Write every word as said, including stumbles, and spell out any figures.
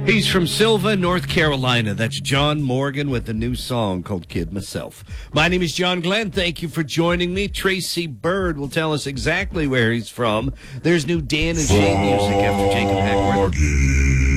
He's from Sylva, North Carolina. That's John Morgan with a new song called Kid Myself. My name is John Glenn. Thank you for joining me. Tracy Bird will tell us exactly where he's from. There's new Dan and Shay music after Jacob Hackworth.